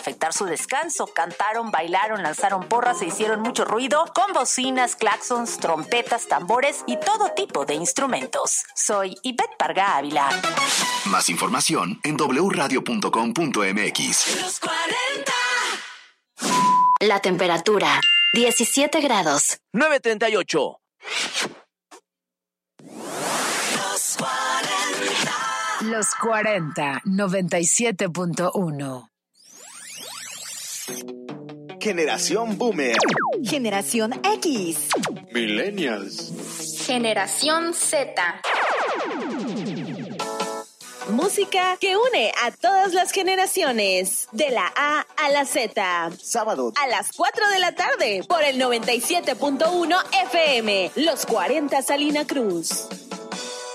afectar su descanso. Cantaron, bailaron, lanzaron porras e hicieron mucho ruido con bocinas, claxons, trompetas, tambores y todo tipo de instrumentos. Soy Ivette Parga Ávila. Más información en wradio.com.mx. Los 40. La temperatura, 17 grados. 9:38. Los 40, 97.1. Generación Boomer. Generación X. Millennials. Generación Z. Música que une a todas las generaciones, de la A a la Z. Sábado A las 4 de la tarde, por el 97.1 FM. Los 40 Salina Cruz.